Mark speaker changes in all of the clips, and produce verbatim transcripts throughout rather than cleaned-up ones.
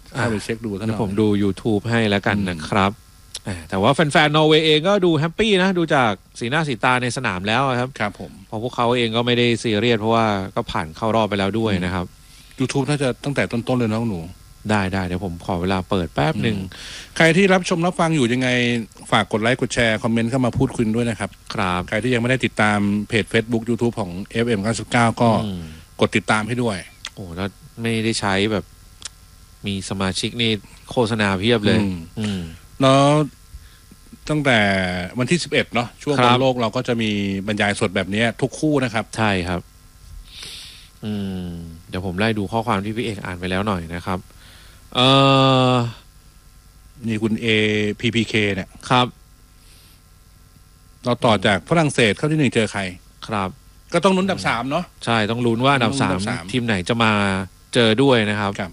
Speaker 1: ถ้าไปเช็คดูท่าน
Speaker 2: ผมดู YouTube ให้แล้วกันนะครับแต่ว่าแฟนๆนอร์เวย์เองก็ดูแฮปปี้นะดูจากสีหน้าสีตาในสนามแล้วครับ
Speaker 1: ครับผม
Speaker 2: เพราะพวกเขาเองก็ไม่ได้ซีเรียสเพราะว่าก็ผ่านเข้ารอบไปแล้วด้วยนะครับ
Speaker 1: YouTube น่าจะตั้งแต่ต้นๆเลยน้องหนู
Speaker 2: ได้ได้เดี๋ยวผมขอเวลาเปิดแป๊บหนึ่ง
Speaker 1: ใครที่รับชมรับฟังอยู่ยังไงฝากกดไลค์กดแชร์คอมเมนต์เข้ามาพูดคุยด้วยนะครับ
Speaker 2: ครับ
Speaker 1: ใครที่ยังไม่ได้ติดตามเพจ Facebook YouTube ของ เอฟ เอ็ม เก้าสิบเก้า ก็กดติดตามให้ด้วย
Speaker 2: โอ้แล้วไม่ได้ใช้แบบมีสมาชิกนี่โฆษณาเพียบเลย
Speaker 1: แล้วตั้งแต่วันที่สิบเอ็ดเนาะช่วงบอลโลกเราก็จะมีบรรยายสดแบบนี้ทุกคู่นะครับ
Speaker 2: ใช่ครับอืมเดี๋ยวผมไล่ดูข้อความที่พี่เอกอ่านไปแล้วหน่อยนะครับเออ
Speaker 1: นี่คุณ A พี พี เค เนี่ย
Speaker 2: ครับ
Speaker 1: เราต่อจากฝรั่งเศสเข้าที่หนึ่งเจอใคร
Speaker 2: ครับ
Speaker 1: ก็ต้องลุ้นอันดับสามเนาะ
Speaker 2: ใช่ต้องลุ้นว่าอันดับสามทีมไหนจะมาเจอด้วยนะครับ
Speaker 1: ครับ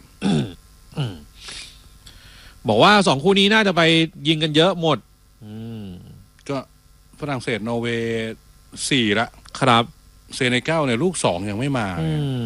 Speaker 2: บอกว่าสองคู่นี้น่าจะไปยิงกันเยอะหมด
Speaker 1: ก็ฝรั่งเศสนอร์เวย์สี่ละ
Speaker 2: ครับ
Speaker 1: เซเนกัลเนี่ยลูกสองยังไม่มา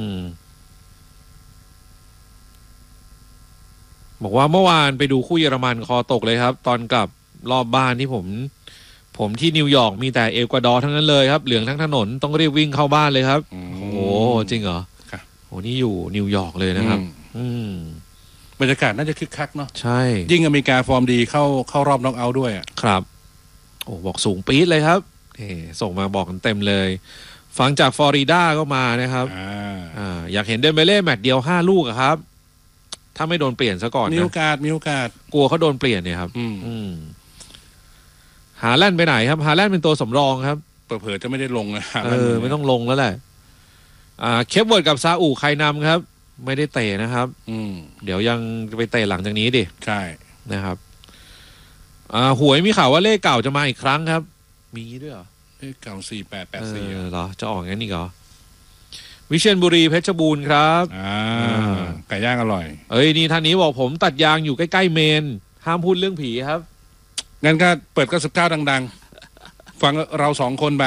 Speaker 2: บอกว่าเมื่อวานไปดูคู่เยอรมันคอตกเลยครับตอนกลับรอบบ้านที่ผมผมที่นิวยอร์กมีแต่เอกวาดอร์ทั้งนั้นเลยครับเหลืองทั้งถนนต้องรีบวิ่งเข้าบ้านเลยครับโอ้โหจริงเหรอโอ้นี่อยู่นิวยอร์กเลยนะครับ
Speaker 1: บรรยากาศน่าจะคึกคักเนาะ
Speaker 2: ใช่
Speaker 1: ยิ่งอเมริกาฟอร์มดีเข้าเข้ารอบน็อกเอาท์ด้วยอ่ะ
Speaker 2: ครับโอ้บอกสูงปี๊ดเลยครับเฮ้ส่งมาบอกกันเต็มเลยฟังจากฟลอริดาก็มานะครับอ่าอยากเห็นเดมเบเล่แมตช์เดียวห้าลูกครับถ้าไม่โดนเปลี่ยนซะก่อนนะ
Speaker 1: มีโอกาสมีโอกาส
Speaker 2: กลัวเขาโดนเปลี่ยนเนี่ยครับอืมหาแลนด์ไปไหนครับหาแลนด์เป็นตัวสำรองครับ
Speaker 1: เผลอๆจะไม่ได้ลงนะ
Speaker 2: เออไม่ต้องลงแล้วแหละอ่าเคปเวิร์ดกับซาอุใครนำครับไม่ได้เตะนะครับ
Speaker 1: อืม
Speaker 2: เดี๋ยวยังไปเตะหลังจากนี้ดิ
Speaker 1: ใช่
Speaker 2: นะครับอ่าหวยมีข่าวว่าเลขเก่าจะมาอีกครั้งครับมีด้วยเหรอ
Speaker 1: เลขเก่าสี่แปดแปดสี่
Speaker 2: เหรอจะออกงั้นอีกเหรอวิเชียรบุรีเพชรบูรณ์ครับ
Speaker 1: อ่าไก่ย่างอร่อย
Speaker 2: เอ้ยนี่ท่านนี้บอกผมตัดยางอยู่ใกล้ๆเมนห้ามพูดเรื่องผีครับ
Speaker 1: งั้นก็เปิดเก้าสิบเก้าดังๆฟังเราสองคนไป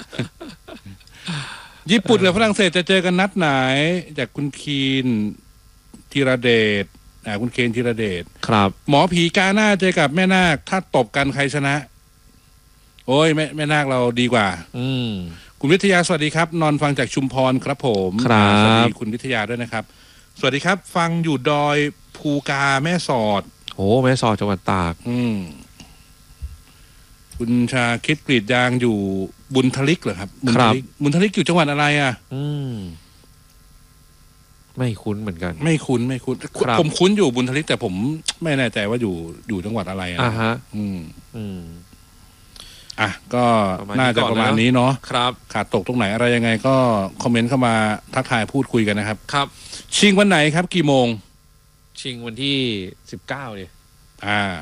Speaker 1: ญี่ปุ่นกับฝรั่งเศสจะเจอกันนัดไหนจากคุณคีนธีรเดชอ่าคุณเคนธีรเดช
Speaker 2: ครับ
Speaker 1: หมอผีกาหน้าเจอกับแม่นาคถ้าตบกันใครชนะโอ้ยแม่แม่นาคเราดีกว่า
Speaker 2: อืม
Speaker 1: คุณวิทยาสวัสดีครับนอนฟังจากชุมพรครับผม
Speaker 2: ครับ
Speaker 1: สวัสดีคุณวิทยาด้วยนะครับสวัสดีครับฟังอยู่ดอยภูกาแม่สอด
Speaker 2: โอ้แม่สอดจังหวัดตาก
Speaker 1: อืมคุณชาคิดกรีดยางอยู่บุญทลิกเหรอครับบุญทลิกบุญทลิกอยู่จังหวัดอะไรอ่ะ
Speaker 2: อืมไม่คุ้นเหมือนกัน
Speaker 1: ไม่คุ้นไม่คุ้นผมคุ้นอยู่บุญทลิกแต่ผมไม่แน่ใจว่าอยู่อยู่จังหวัดอะไรอ่ะ
Speaker 2: อ่าฮะ
Speaker 1: อืม
Speaker 2: อืม
Speaker 1: อ่ะก็น่าจะประมาณนี้เนาะ
Speaker 2: ครับ
Speaker 1: ขาดตกตรงไหนอะไรยังไงก็คอมเมนต์เข้ามาทักทายพูดคุยกันนะครับ
Speaker 2: ครับ
Speaker 1: ชิงวันไหนครับกี่โมง
Speaker 2: ชิงวันที่สิบเก้าดิ
Speaker 1: อ่า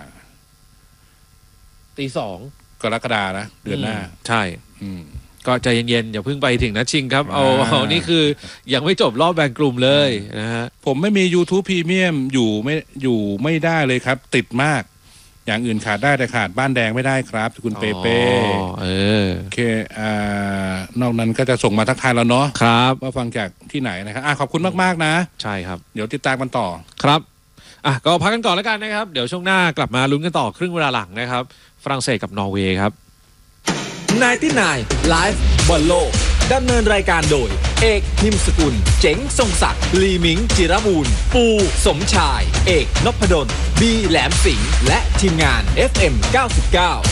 Speaker 2: ตีสอง
Speaker 1: กรกฎานะเดือนหน้า
Speaker 2: ใช่อืมก็ใจเย็นๆอย่าเพิ่งไปถึงนัดชิงครับเอาเอานี่คือยังไม่จบรอบแบ่งกลุ่มเลยนะฮะ
Speaker 1: ผมไม่มี YouTube Premium อยู่ไม่อยู่ไม่ได้เลยครับติดมากอย่างอื่นขาดได้แต่ขาดบ้านแดงไม่ได้ครับคุณเปเป้
Speaker 2: เออ
Speaker 1: โอเคอ่านอกนั้นก็จะส่งมาทักทายเราเนาะ
Speaker 2: ครับ
Speaker 1: ว่าฟังจากที่ไหนนะครับอ่ะขอบคุณมากๆนะ
Speaker 2: ใช่ครับ
Speaker 1: เดี๋ยวติดตามกันต่อ
Speaker 2: ครับอ่ะก็พักกันก่อนแล้วกันนะครับเดี๋ยวช่วงหน้ากลับมาลุ้นกันต่อครึ่งเวลาหลังนะครับฝรั่งเศสกับนอร์เวย์ครับ
Speaker 3: นายที่นายไลฟ์บอลโลกดำเนินรายการโดยเอกนิมสกุลเจ๋งทรงศักดิ์ลีมิงจิรบูรณ์ปูสมชายเอกนพดลบีแหลมสิงห์และทีมงาน เอฟ เอ็ม เก้าสิบเก้า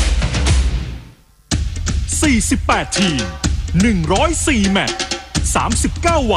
Speaker 4: สี่สิบแปดทีมหนึ่งร้อยสี่แมตช์สามสิบเก้าวัน